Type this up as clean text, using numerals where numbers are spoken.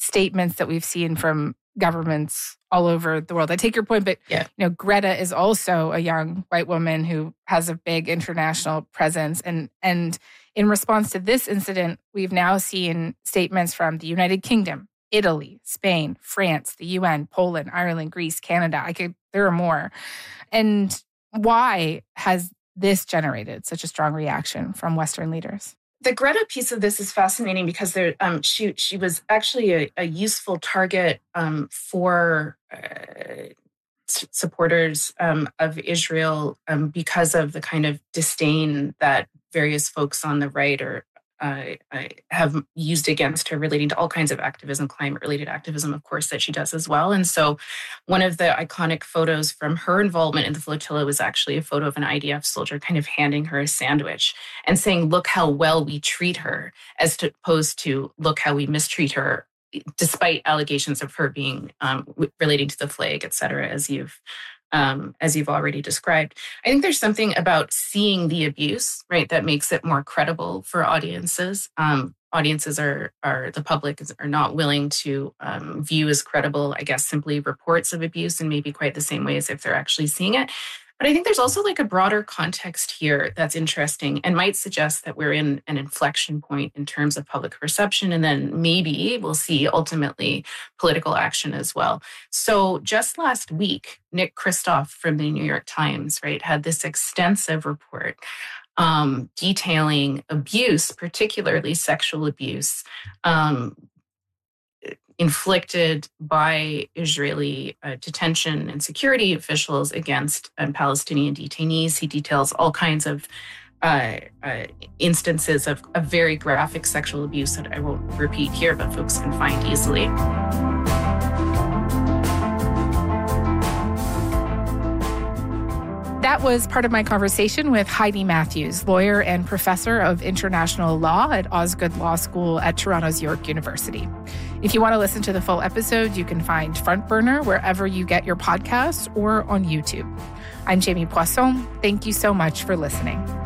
statements that we've seen from governments all over the world. I take your point, but Greta is also a young white woman who has a big international presence. And in response to this incident, we've now seen statements from the United Kingdom, Italy, Spain, France, the UN, Poland, Ireland, Greece, Canada. There are more. And why has this generated such a strong reaction from Western leaders? The Greta piece of this is fascinating because she was actually a useful target for supporters of Israel because of the kind of disdain that various folks on the right have used against her relating to all kinds of activism, climate-related activism, of course, that she does as well. And so one of the iconic photos from her involvement in the flotilla was actually a photo of an IDF soldier kind of handing her a sandwich and saying, look how well we treat her, as opposed to look how we mistreat her, despite allegations of her being relating to the flag, et cetera, as you've already described. I think there's something about seeing the abuse, right, that makes it more credible for audiences. Audiences the public are not willing to view as credible, I guess, simply reports of abuse in maybe quite the same way as if they're actually seeing it. But I think there's also like a broader context here that's interesting and might suggest that we're in an inflection point in terms of public perception. And then maybe we'll see ultimately political action as well. So just last week, Nick Kristof from the New York Times, right, had this extensive report detailing abuse, particularly sexual abuse, inflicted by Israeli detention and security officials against Palestinian detainees. He details all kinds of instances of very graphic sexual abuse that I won't repeat here, but folks can find easily. That was part of my conversation with Heidi Matthews, lawyer and professor of international law at Osgoode Law School at Toronto's York University. If you want to listen to the full episode, you can find Front Burner wherever you get your podcasts or on YouTube. I'm Jamie Poisson. Thank you so much for listening.